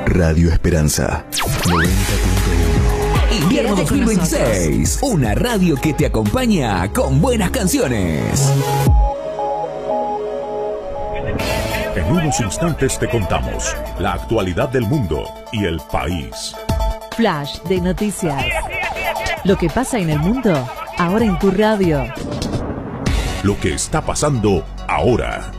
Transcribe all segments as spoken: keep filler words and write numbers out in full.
Radio Esperanza noventa punto uno. Invierno dos mil veintiséis. Una radio que te acompaña con buenas canciones. En unos instantes te contamos la actualidad del mundo y el país. Flash de noticias. Lo que pasa en el mundo, ahora en tu radio. Lo que está pasando ahora.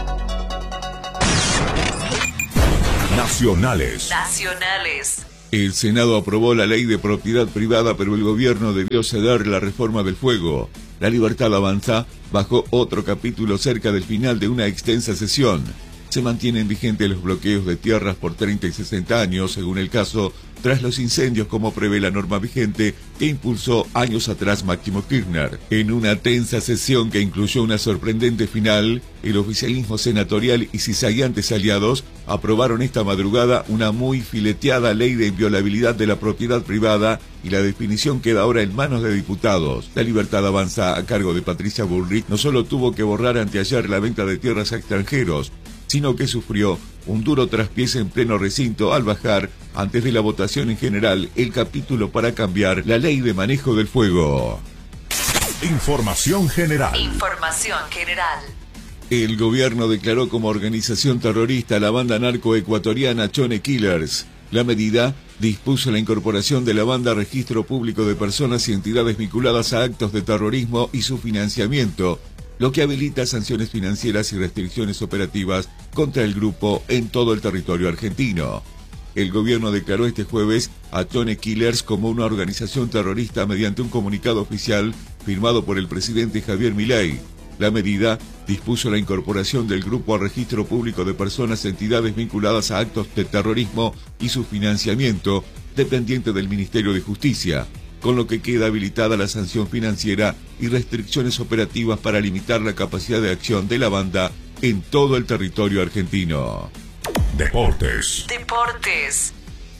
Nacionales. Nacionales. El Senado aprobó la ley de propiedad privada, pero el gobierno debió ceder la reforma del fuego. La Libertad Avanza bajó otro capítulo cerca del final de una extensa sesión. Se mantienen vigentes los bloqueos de tierras por treinta y sesenta años, según el caso, tras los incendios como prevé la norma vigente que impulsó años atrás Máximo Kirchner. En una tensa sesión que incluyó una sorprendente final, el oficialismo senatorial y cizagueantes aliados aprobaron esta madrugada una muy fileteada ley de inviolabilidad de la propiedad privada y la definición queda ahora en manos de diputados. La Libertad Avanza, a cargo de Patricia Bullrich, no solo tuvo que borrar anteayer la venta de tierras a extranjeros, sino que sufrió un duro traspiés en pleno recinto al bajar, antes de la votación en general, el capítulo para cambiar la ley de manejo del fuego. Información general. Información general. El gobierno declaró como organización terrorista a la banda narcoecuatoriana Chone Killers. La medida dispuso la incorporación de la banda a registro público de personas y entidades vinculadas a actos de terrorismo y su financiamiento, lo que habilita sanciones financieras y restricciones operativas contra el grupo en todo el territorio argentino. El gobierno declaró este jueves a Chone Killers como una organización terrorista mediante un comunicado oficial firmado por el presidente Javier Milei. La medida dispuso la incorporación del grupo al registro público de personas y entidades vinculadas a actos de terrorismo y su financiamiento, dependiente del Ministerio de Justicia, con lo que queda habilitada la sanción financiera y restricciones operativas para limitar la capacidad de acción de la banda en todo el territorio argentino. Deportes. Deportes.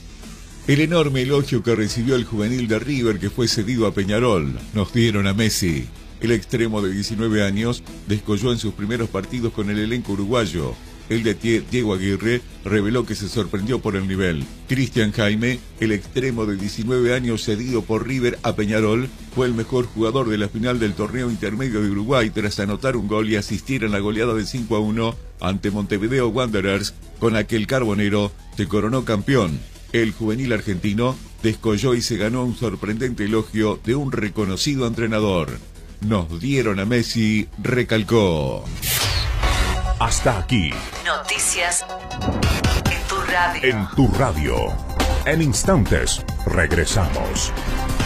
El enorme elogio que recibió el juvenil de River que fue cedido a Peñarol. Nos dieron a Messi. El extremo de diecinueve años descolló en sus primeros partidos con el elenco uruguayo. El D T Diego Aguirre reveló que se sorprendió por el nivel. Cristian Jaime, el extremo de diecinueve años cedido por River a Peñarol, fue el mejor jugador de la final del torneo intermedio de Uruguay tras anotar un gol y asistir en la goleada de cinco a uno ante Montevideo Wanderers, con aquel carbonero se coronó campeón. El juvenil argentino descolló y se ganó un sorprendente elogio de un reconocido entrenador. Nos dieron a Messi, recalcó. Hasta aquí. Noticias en tu radio. En tu radio. En instantes, regresamos.